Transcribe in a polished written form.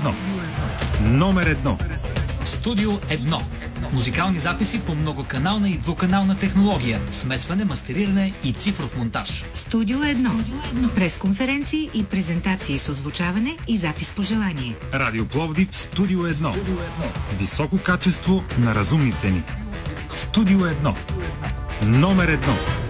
1. Номер 1. Студио 1. Музикални записи по многоканална и двуканална технология, смесване, мастериране и цифров монтаж. Студио 1. Пресконференции и презентации с озвучаване и запис по желание. Радио Пловдив, Студио 1. Високо качество на разумни цени. Студио 1. Номер 1.